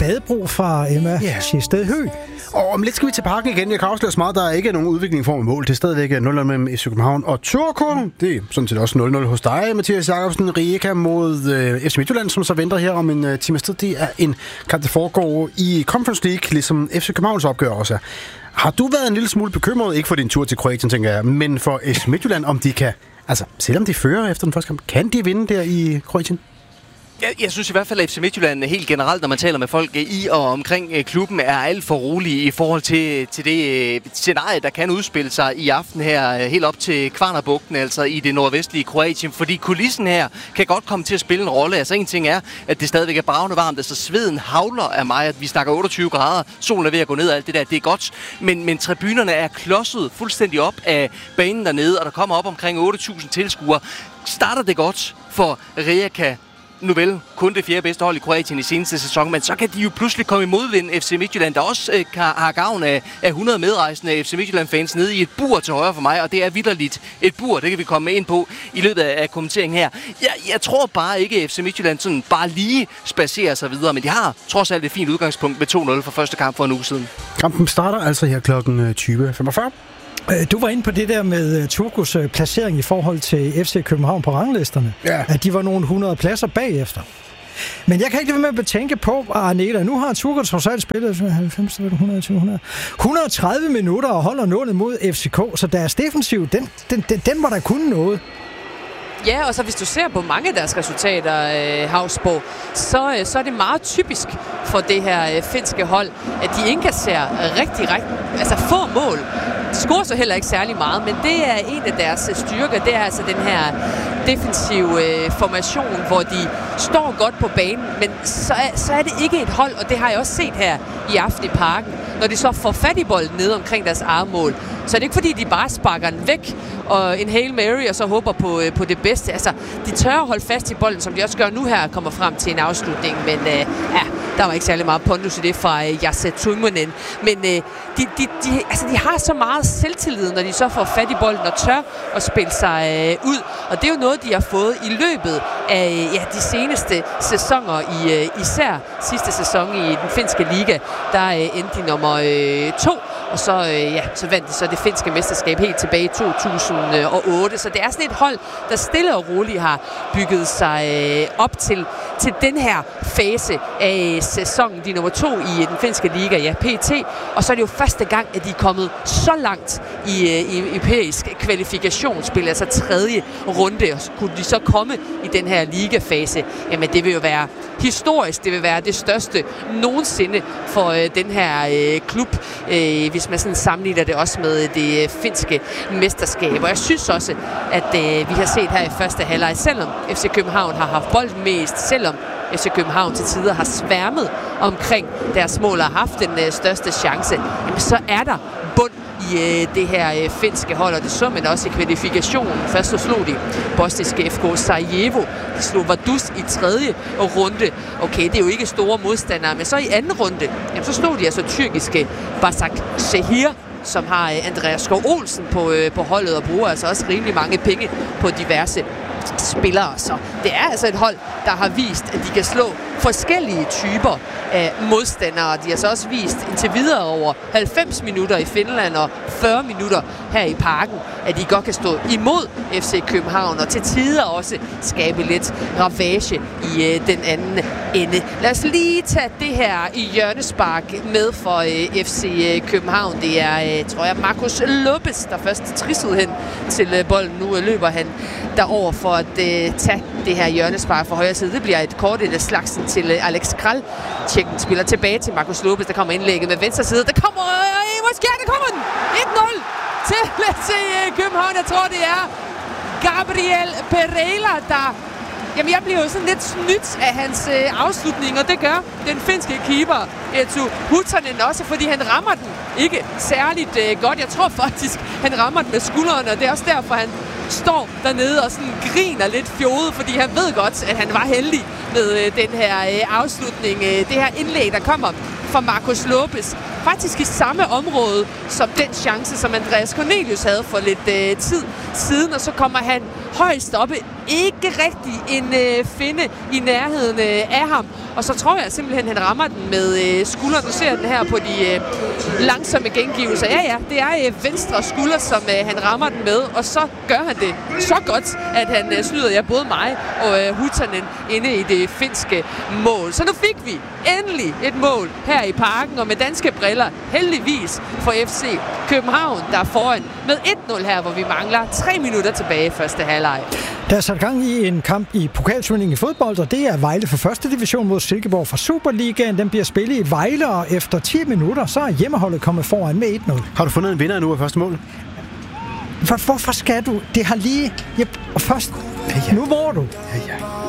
badebro fra Emma Schiested Høgh. Og om lidt skal vi til parken igen. Jeg kan afsløre så meget, der er ikke nogen udvikling i form af mål. Det er stadigvæk 0-0 mellem FC København og Turku. Det er sådan set også 0-0 hos dig, Mathias Jacobsen. Rijeka mod FC Midtjylland, som så venter her om en times tid. Det er en kamp, der foregår i Conference League, ligesom FC Københavns opgør også er. Har du været en lille smule bekymret, ikke for din tur til Kroatien, tænker jeg, men for FC Midtjylland, om de kan, altså selvom de fører efter den første kamp, kan de vinde der i Kroatien? Jeg synes i hvert fald, at FC Midtjylland helt generelt, når man taler med folk i og omkring klubben, er alt for rolige i forhold til det scenarie, der kan udspille sig i aften her, helt op til Kvarnerbugten, altså i det nordvestlige Kroatien. Fordi kulissen her kan godt komme til at spille en rolle. Altså en ting er, at det stadigvæk er bravende varmt, altså sveden havler af mig, at vi snakker 28 grader, solen er ved at gå ned og alt det der, det er godt. Men tribunerne er klodset fuldstændig op af banen dernede, og der kommer op omkring 8.000 tilskuere. Starter det godt for Rijeka? Nu vel, kun det 4. bedste hold i Kroatien i seneste sæson, men så kan de jo pludselig komme i modvind FC Midtjylland, der også har gavn af 100 medrejsende FC Midtjylland-fans nede i et bur til højre for mig, og det er vitterligt et bur, det kan vi komme ind på i løbet af kommenteringen her. Jeg tror bare ikke, at FC Midtjylland sådan bare lige spacerer sig videre, men de har trods alt et fint udgangspunkt med 2-0 for første kamp for en uge siden. Kampen starter altså her klokken 20.45. Du var inde på det der med Turkus placering i forhold til FC København på ranglisterne. Ja. At de var nogle 100 pladser bagefter. Men jeg kan ikke lade være med at tænke på, Arneta, nu har Turkus trods alt spillet 90, 130 minutter og holder nullet mod FCK, så deres defensiv, den var der kun noget. Ja, og så hvis du ser på mange af deres resultater, Havsborg, så er det meget typisk for det her finske hold, at de indkasserer rigtig, altså få mål. De scorer så heller ikke særlig meget, men det er en af deres styrker. Det er altså den her defensive formation, hvor de står godt på banen, men så er det ikke et hold, og det har jeg også set her i aften i parken. Når de så får fat i bolden nede omkring deres armmål, så er det ikke fordi, de bare sparker den væk og en Hail Mary, og så håber på det bedste. Altså, de tør at holde fast i bolden, som de også gør nu her, kommer frem til en afslutning. Men der var ikke særlig meget pondus i det fra Jesse Tuimonen. Men de har så meget selvtillid, når de så får fat i bolden og tør at spille sig ud. Og det er jo noget, de har fået i løbet af de seneste sæsoner, især sidste sæson i den finske liga. Der endte de nummer 2. Og så vandt de så det finske mesterskab helt tilbage i 2008. Så det er sådan et hold, der stille og roligt har bygget sig op til den her fase af sæsonen. De er nummer 2 i den finske liga, PT. Og så er det jo første gang, at de er kommet så langt i europæisk kvalifikationsspil, altså 3. runde. Og så kunne de så komme i den her ligafase. Jamen det vil jo være historisk. Det vil være det største nogensinde for den her klub, hvis man sådan sammenligner det også med det finske mesterskab. Og jeg synes også, at vi har set her i første halvleg, selvom FC København har haft bolden mest, selvom FC København til tider har sværmet omkring deres mål og haft den største chance, jamen, så er der bund i det her finske hold, og det så man også i kvalifikationen. Først så slog de bosniske FK Sarajevo. De slog Vaduz i 3. runde. Okay, det er jo ikke store modstandere, men så i 2. runde, jamen, så slog de altså tyrkiske Başakşehir, som har Andreas Skov Olsen på holdet og bruger altså også rimelig mange penge på diverse spillere. Så det er altså et hold, der har vist, at de kan slå forskellige typer af modstandere. De har så også vist indtil videre over 90 minutter i Finland og 40 minutter her i parken, at de godt kan stå imod FC København og til tider også skabe lidt ravage i den anden ende. Lad os lige tage det her i hjørnespark med for FC København. Det er, tror jeg, Marcus Lopez, der først trissede hen til bolden. Nu løber han derover for at tage det her hjørnespark fra højre side. Det bliver et kort af slagsen til Alex Kral. Tjekken spiller tilbage til Marcus Lopez. Der kommer indlægget med venstre side. Der kommer der kommer den! 1-0 til FC København. Jeg tror, det er Gabriel Pereira, der... Jamen, jeg bliver jo sådan lidt snydt af hans afslutning, og det gør den finske keeper, Eetu Huttunen, også, fordi han rammer den ikke særligt godt. Jeg tror faktisk, han rammer den med skulderen, og det er også derfor, han står dernede og sådan griner lidt fjodet, fordi han ved godt, at han var heldig med den her afslutning. Det her indlæg, der kommer fra Marcus Lopez, faktisk i samme område som den chance, som Andreas Cornelius havde for lidt tid siden, og så kommer han højst oppe. Ikke rigtig en finde i nærheden af ham. Og så tror jeg simpelthen, han rammer den med skulderen. Du ser den her på de langsomme gengivelser. Ja, det er venstre skulder, som han rammer den med, og så gør han det så godt, at han snyder både mig og Hutanen inde i det finske mål. Så nu fik vi endelig et mål her i Parken, og med danske briller heldigvis for FC København, der er foran med 1-0 her, hvor vi mangler 3 minutter tilbage i første halvleg. Der er sat gang i en kamp i pokalturneringen i fodbold, og det er Vejle for første division mod Silkeborg fra Superligaen. Den bliver spillet i Vejle, og efter 10 minutter, så er hjemmeholdet kommet foran med 1-0. Har du fundet en vinder nu af første mål? Hvorfor skal du? Det har lige... først... Nu hvor du? Ja.